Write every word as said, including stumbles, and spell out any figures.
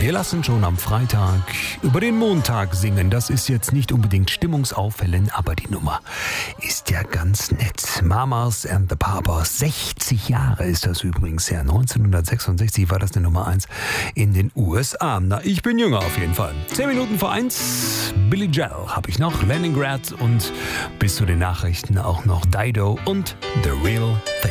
Wir lassen schon am Freitag über den Montag singen. Das ist jetzt nicht unbedingt stimmungsauffällend, aber die Nummer ist ja ganz nett. Mamas and the Papas. sechzig Jahre ist das übrigens her. neunzehnhundertsechsundsechzig war das eine Nummer eins in den U S A. Na, ich bin jünger auf jeden Fall. Zehn Minuten vor eins. Billy Joel habe ich noch. Leningrad und bis zu den Nachrichten auch noch Dido und The Real Thing.